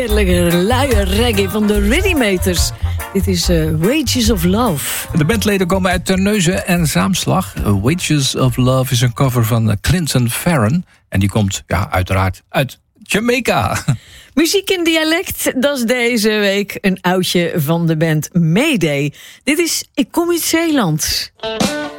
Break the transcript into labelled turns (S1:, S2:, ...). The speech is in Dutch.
S1: Heerlijke luie reggae van de Rhythmators. Dit is Wages of Love.
S2: De bandleden komen uit Terneuzen en Zaamslag. Wages of Love is een cover van Clinton Farron. En die komt uiteraard uit Jamaica.
S1: Muziek in dialect, dat is deze week een oudje van de band Mayday. Dit is Ik kom uit Zeeland.